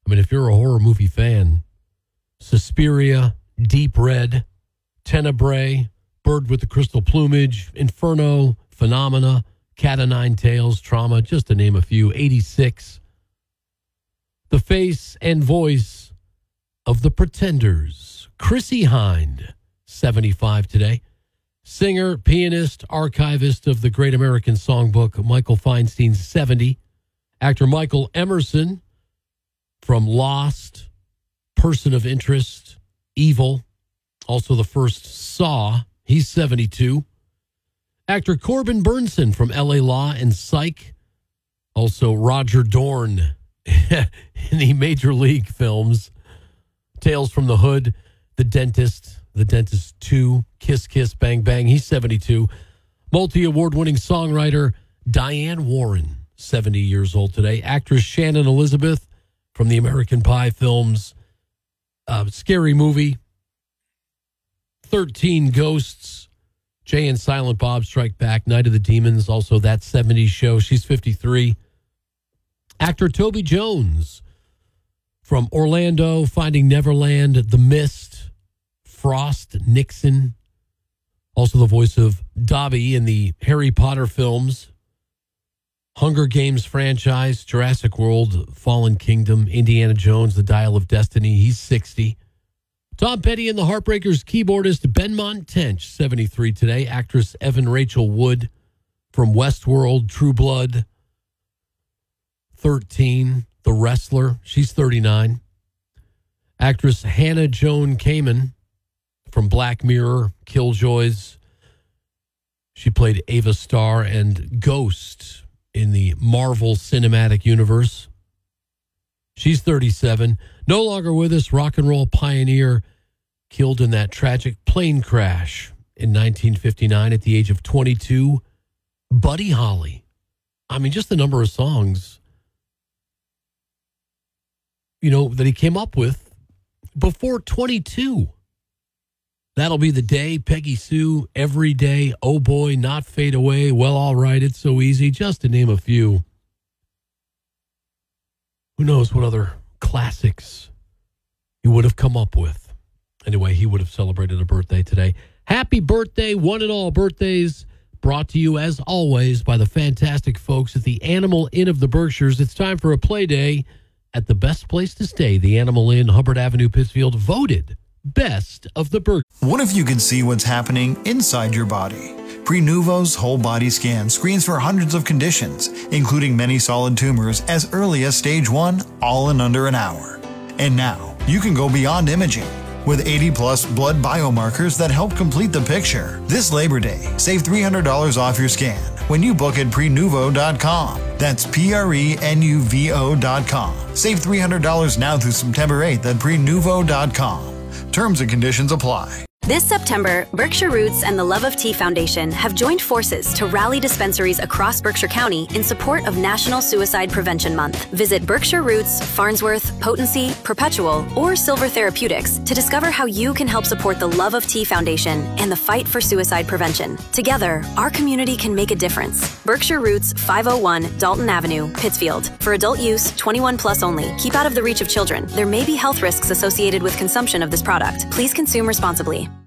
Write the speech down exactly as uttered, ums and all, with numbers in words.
I mean, if you're a horror movie fan, Suspiria, Deep Red, Tenebrae, Bird with the Crystal Plumage, Inferno, Phenomena, Cat o' Nine Tails, Trauma, just to name a few. eighty-six. The face and voice of The Pretenders, Chrissie Hynde, seventy-five today. Singer, pianist, archivist of the Great American Songbook, Michael Feinstein, seventy. Actor Michael Emerson from Lost, Person of Interest, Evil, also the first Saw, he's seventy-two. Actor Corbin Burnson from L A Law and Psych, also Roger Dorn in the Major League films, Tales from the Hood, The Dentist, The Dentist two, Kiss Kiss Bang Bang, he's seventy-two. Multi-award-winning songwriter Diane Warren, seventy years old today. Actress Shannon Elizabeth from the American Pie films, uh, Scary Movie, thirteen Ghosts, Jay and Silent Bob Strike Back, Night of the Demons, also that seventies show. She's fifty-three. Actor Toby Jones from Orlando, Finding Neverland, The Mist, Frost, Nixon, also the voice of Dobby in the Harry Potter films, Hunger Games franchise, Jurassic World, Fallen Kingdom, Indiana Jones, The Dial of Destiny, he's sixty. Tom Petty and the Heartbreakers keyboardist Benmont Tench, seventy-three today. Actress Evan Rachel Wood from Westworld, True Blood, thirteen. The Wrestler, she's thirty-nine. Actress Hannah Joan Kamen from Black Mirror, Killjoys. She played Ava Starr and Ghost in the Marvel Cinematic Universe. She's thirty-seven. No longer with us, rock and roll pioneer, killed in that tragic plane crash in nineteen fifty-nine at the age of twenty-two, Buddy Holly. I mean, just the number of songs, you know, that he came up with before twenty-two. That'll Be the Day, Peggy Sue, Every Day, Oh Boy, Not Fade Away, Well, All Right, It's So Easy, just to name a few. Who knows what other classics he would have come up with. Anyway, he would have celebrated a birthday today. Happy birthday, one and all birthdays, brought to you, as always, by the fantastic folks at the Animal Inn of the Berkshires. It's time for a play day at the best place to stay, the Animal Inn, Hubbard Avenue, Pittsfield, voted best of the Berkshires. What if you could see what's happening inside your body? Prenuvo's whole body scan screens for hundreds of conditions, including many solid tumors as early as stage one, all in under an hour. And now, you can go beyond imaging with eighty plus blood biomarkers that help complete the picture. This Labor Day, save three hundred dollars off your scan when you book at prenuvo dot com. That's P R E N U V O dot com. Save three hundred dollars now through September eighth at prenuvo dot com. Terms and conditions apply. This September, Berkshire Roots and the Love of Tea Foundation have joined forces to rally dispensaries across Berkshire County in support of National Suicide Prevention Month. Visit Berkshire Roots, Farnsworth, Potency, Perpetual, or Silver Therapeutics to discover how you can help support the Love of Tea Foundation and the fight for suicide prevention. Together, our community can make a difference. Berkshire Roots, five oh one Dalton Avenue, Pittsfield. For adult use, twenty-one plus only. Keep out of the reach of children. There may be health risks associated with consumption of this product. Please consume responsibly.